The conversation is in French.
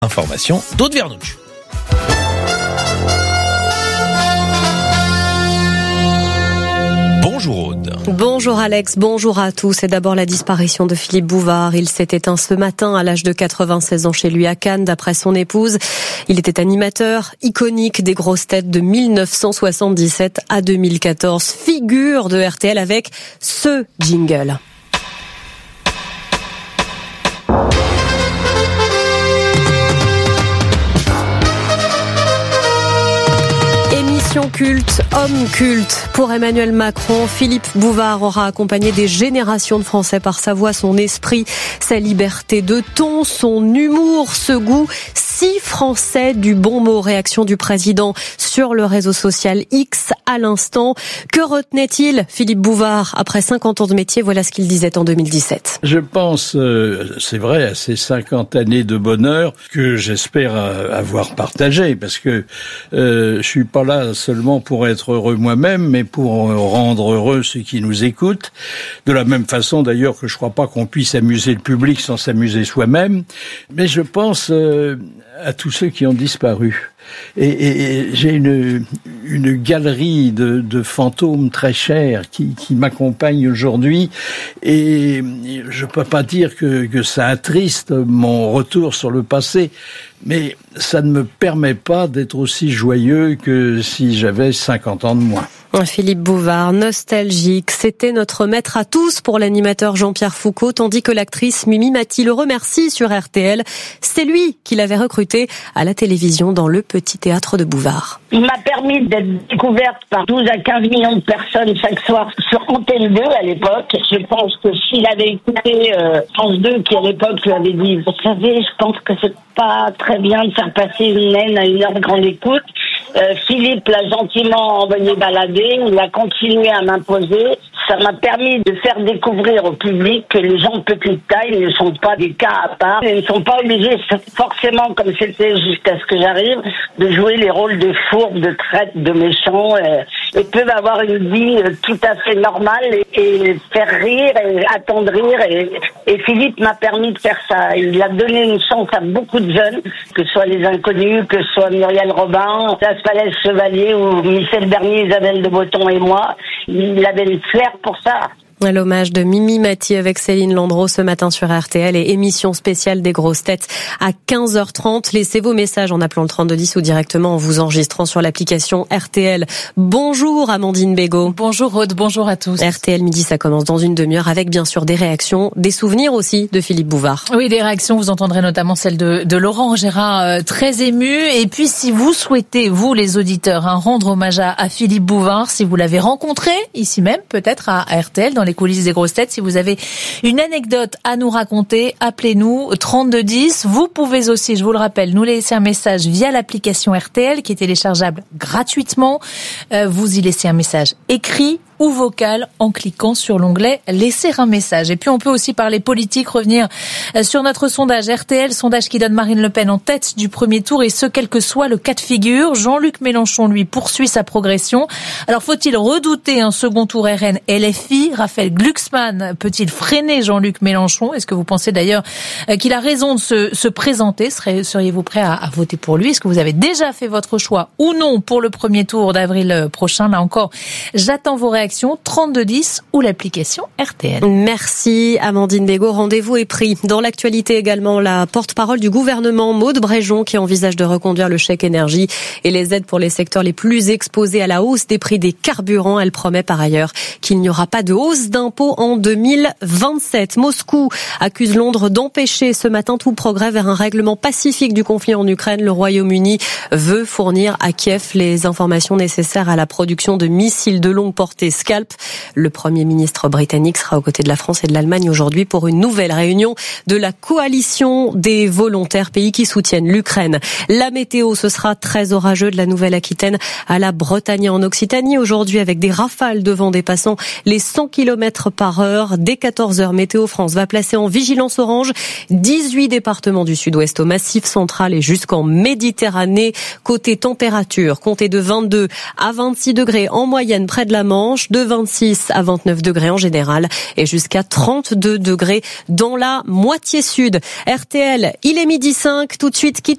Information d'Aude Vernouch. Bonjour Aude. Bonjour Alex, bonjour à tous. Et d'abord la disparition de Philippe Bouvard. Il s'est éteint ce matin à l'âge de 96 ans chez lui à Cannes, d'après son épouse. Il était animateur iconique des grosses têtes de 1977 à 2014. Figure de RTL avec ce jingle. Culte, homme culte. Pour Emmanuel Macron, Philippe Bouvard aura accompagné des générations de Français par sa voix, son esprit, sa liberté de ton, son humour, ce goût si français du bon mot. Réaction du président sur le réseau social X à l'instant. Que retenait-il, Philippe Bouvard, après 50 ans de métier? Voilà ce qu'il disait en 2017. Je pense, c'est vrai, à ces 50 années de bonheur que j'espère avoir partagé, parce que je suis pas là seulement pour être heureux moi-même, mais pour rendre heureux ceux qui nous écoutent. De la même façon, d'ailleurs, que je crois pas qu'on puisse amuser le public sans s'amuser soi-même. Mais je pense à tous ceux qui ont disparu. Et j'ai une galerie de fantômes très chers qui m'accompagnent aujourd'hui, et je peux pas dire que ça attriste mon retour sur le passé, mais ça ne me permet pas d'être aussi joyeux que si j'avais 50 ans de moins. Philippe Bouvard, nostalgique, c'était notre maître à tous pour l'animateur Jean-Pierre Foucault, tandis que l'actrice Mimi Mati le remercie sur RTL. C'est lui qui l'avait recruté à la télévision dans le petit théâtre de Bouvard. Il m'a permis d'être découverte par 12 à 15 millions de personnes chaque soir sur Antenne 2 à l'époque. Je pense que s'il avait écouté France 2 qui à l'époque lui avait dit « Vous savez, je pense que c'est pas très bien de faire passer une haine à une heure de grande écoute », Philippe l'a gentiment envoyé balader, il a continué à m'imposer. Ça m'a permis de faire découvrir au public que les gens de petite taille ne sont pas des cas à part. Ils ne sont pas obligés forcément, comme c'était jusqu'à ce que j'arrive, de jouer les rôles de fourbes, de traîtres, de méchants. Ils peuvent avoir une vie tout à fait normale et faire rire et attendrir. Et Philippe m'a permis de faire ça. Il a donné une chance à beaucoup de jeunes, que ce soit les Inconnus, que ce soit Muriel Robin, Las Chevalier ou Michel Bernier, Isabelle de Botton et moi. Il avait le flair pour ça. L'hommage de Mimi Mati avec Céline Landreau ce matin sur RTL et émission spéciale des grosses têtes à 15h30. Laissez vos messages en appelant le 3210 ou directement en vous enregistrant sur l'application RTL. Bonjour Amandine Bégaud. Bonjour Aude, bonjour à tous. RTL Midi, ça commence dans une demi-heure avec bien sûr des réactions, des souvenirs aussi de Philippe Bouvard. Oui, des réactions, vous entendrez notamment celle de Laurent Gérard, très ému. Et puis si vous souhaitez, vous les auditeurs, rendre hommage à Philippe Bouvard, si vous l'avez rencontré ici même, peut-être à RTL, dans les coulisses des grosses têtes. Si vous avez une anecdote à nous raconter, appelez-nous 3210. Vous pouvez aussi, je vous le rappelle, nous laisser un message via l'application RTL qui est téléchargeable gratuitement. Vous y laissez un message écrit ou vocal en cliquant sur l'onglet « Laisser un message ». Et puis on peut aussi parler politique, revenir sur notre sondage RTL, sondage qui donne Marine Le Pen en tête du premier tour, et ce, quel que soit le cas de figure. Jean-Luc Mélenchon, lui, poursuit sa progression. Alors faut-il redouter un second tour RN LFI? Raphaël Glucksmann peut-il freiner Jean-Luc Mélenchon? Est-ce que vous pensez d'ailleurs qu'il a raison de se présenter? Seriez-vous prêt à voter pour lui? Est-ce que vous avez déjà fait votre choix ou non pour le premier tour d'avril prochain? Là encore, j'attends vos réactions. 3210 ou l'application RTL. Merci Amandine Bégaud. Rendez-vous est pris. Dans l'actualité également, la porte-parole du gouvernement, Maud Bréjon, qui envisage de reconduire le chèque énergie et les aides pour les secteurs les plus exposés à la hausse des prix des carburants. Elle promet par ailleurs qu'il n'y aura pas de hausse d'impôts en 2027. Moscou accuse Londres d'empêcher ce matin tout progrès vers un règlement pacifique du conflit en Ukraine. Le Royaume-Uni veut fournir à Kiev les informations nécessaires à la production de missiles de longue portée Scalp. Le Premier ministre britannique sera aux côtés de la France et de l'Allemagne aujourd'hui pour une nouvelle réunion de la coalition des volontaires, pays qui soutiennent l'Ukraine. La météo, ce sera très orageux de la Nouvelle-Aquitaine à la Bretagne et en Occitanie aujourd'hui, avec des rafales de vent dépassant les 100 km/h. Dès 14h, Météo France va placer en vigilance orange 18 départements du sud-ouest au Massif central et jusqu'en Méditerranée. Côté température, comptez de 22 à 26 degrés en moyenne près de la Manche. dimanche de 26 à 29 degrés en général et jusqu'à 32 degrés dans la moitié sud. RTL, il est 12h05, tout de suite quitte